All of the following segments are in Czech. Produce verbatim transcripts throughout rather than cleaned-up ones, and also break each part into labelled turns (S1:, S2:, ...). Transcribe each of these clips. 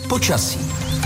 S1: počasí.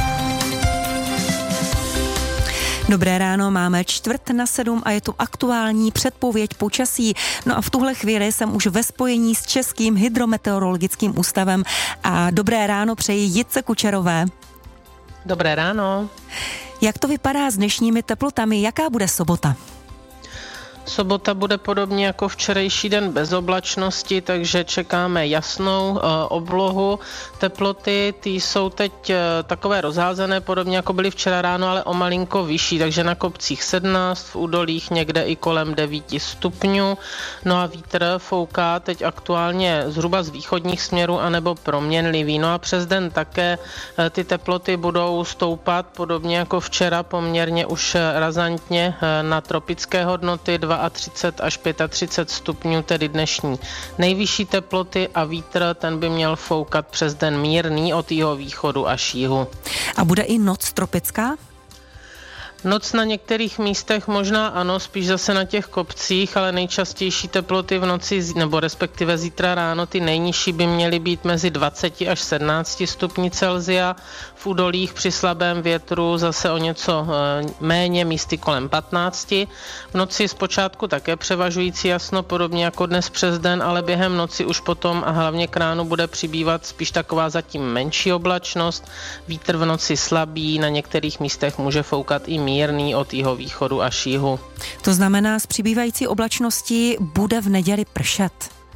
S2: Dobré ráno, máme čtvrt na sedm a je tu aktuální předpověď počasí. No a v tuhle chvíli jsem už ve spojení s Českým hydrometeorologickým ústavem a dobré ráno přeji Jitce Kučerové.
S3: Dobré ráno.
S2: Jak to vypadá s dnešními teplotami? Jaká bude sobota?
S3: Sobota bude podobně jako včerejší den bez oblačnosti, takže čekáme jasnou uh, oblohu. Teploty ty jsou teď uh, takové rozházené, podobně jako byly včera ráno, ale o malinko vyšší, takže na kopcích sedmnáct, v údolích někde i kolem devět stupňů. No a vítr fouká teď aktuálně zhruba z východních směrů anebo proměnlivý. No a přes den také uh, ty teploty budou stoupat, podobně jako včera, poměrně už razantně uh, na tropické hodnoty třicet dva až třicet pět stupňů, tedy dnešní nejvyšší teploty, a vítr ten by měl foukat přes den mírný od jeho východu až jihu.
S2: A bude i noc tropická?
S3: Noc na některých místech možná ano, spíš zase na těch kopcích, ale nejčastější teploty v noci, nebo respektive zítra ráno, ty nejnižší by měly být mezi dvacet až sedmnáct stupni Celsia, v údolích při slabém větru zase o něco méně, místy kolem patnáct. V noci zpočátku také převažující jasno, podobně jako dnes přes den, ale během noci už potom a hlavně k ránu bude přibývat spíš taková zatím menší oblačnost. Vítr v noci slabý, na některých místech může foukat i mírný od jeho východu až jihu.
S2: To znamená, s přibývající oblačností bude v neděli pršet.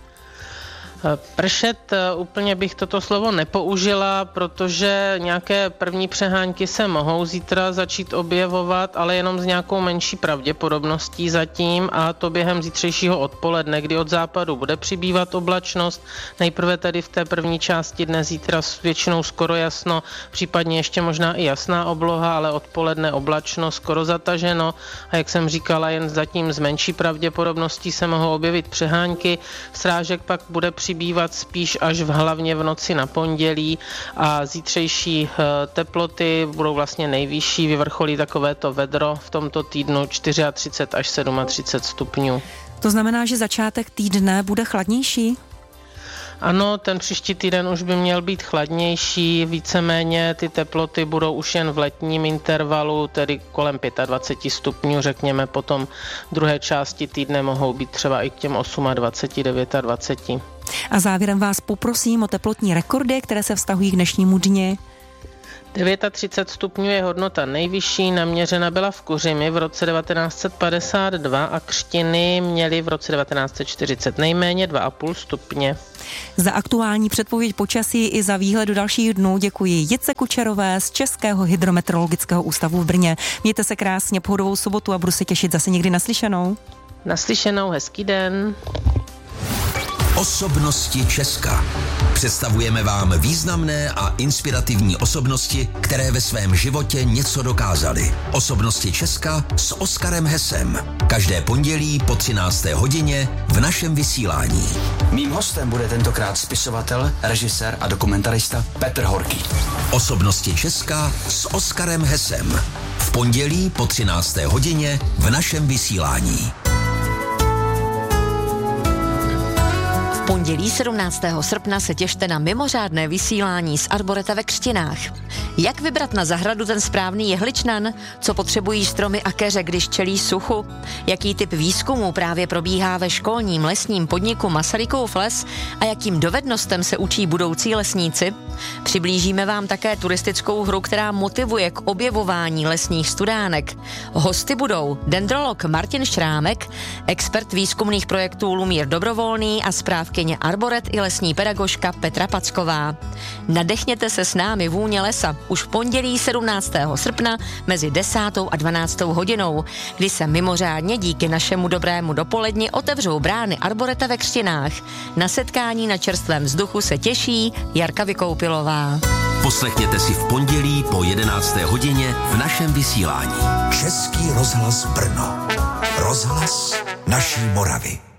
S3: Pršet úplně bych toto slovo nepoužila, protože nějaké první přehánky se mohou zítra začít objevovat, ale jenom s nějakou menší pravděpodobností zatím, a to během zítřejšího odpoledne, kdy od západu bude přibývat oblačnost. Nejprve tedy v té první části dne, zítra většinou skoro jasno, případně ještě možná i jasná obloha, ale odpoledne oblačno, skoro zataženo, a jak jsem říkala, jen zatím s menší pravděpodobností se mohou objevit přehánky. Srážek pak bude přibývat bývat spíš až v hlavně v noci na pondělí, a zítřejší teploty budou vlastně nejvyšší, vyvrcholí takovéto vedro v tomto týdnu třicet čtyři až třicet sedm stupňů.
S2: To znamená, že začátek týdne bude chladnější?
S3: Ano, ten příští týden už by měl být chladnější, víceméně ty teploty budou už jen v letním intervalu, tedy kolem dvacet pět stupňů, řekněme, potom druhé části týdne mohou být třeba i k těm dvacet osm, dvacet devět.
S2: A závěrem vás poprosím o teplotní rekordy, které se vztahují k dnešnímu dni.
S3: třicet devět stupňů je hodnota nejvyšší, naměřena byla v Kuřimi v roce devatenáct set padesát dva a Křtiny měly v roce devatenáct set čtyřicet nejméně dva a půl stupně.
S2: Za aktuální předpověď počasí i za výhled do dalších dnů děkuji Jitce Kučerové z Českého hydrometeorologického ústavu v Brně. Mějte se krásně, pohodovou sobotu a budu se těšit zase někdy naslyšenou.
S3: Naslyšenou, hezký den.
S1: Osobnosti Česka. Představujeme vám významné a inspirativní osobnosti, které ve svém životě něco dokázaly. Osobnosti Česka s Oskarem Hesem. Každé pondělí po třinácté hodině v našem vysílání.
S4: Mým hostem bude tentokrát spisovatel, režisér a dokumentarista Petr Horký.
S1: Osobnosti Česka s Oskarem Hesem. V pondělí po třinácté hodině v našem vysílání.
S5: V pondělí sedmnáctého srpna se těšte na mimořádné vysílání z Arboreta ve Křtinách. Jak vybrat na zahradu ten správný jehličnan? Co potřebují stromy a keře, když čelí suchu? Jaký typ výzkumu právě probíhá ve školním lesním podniku Masarykův les a jakým dovednostem se učí budoucí lesníci? Přiblížíme vám také turistickou hru, která motivuje k objevování lesních studánek. Hosty budou dendrolog Martin Šrámek, expert výzkumných projektů Lumír Dobrovolný a správkyně Arboret i lesní pedagožka Petra Packová. Nadechněte se s námi vůně lesa už v pondělí sedmnáctého srpna mezi desátou a dvanáctou hodinou, kdy se mimořádně díky našemu dobrému dopoledni otevřou brány Arboreta ve Křtinách. Na setkání na čerstvém vzduchu se těší Jarka Vykoupilová.
S1: Poslechněte si v pondělí po jedenácté hodině v našem vysílání. Český rozhlas Brno. Rozhlas naší Moravy.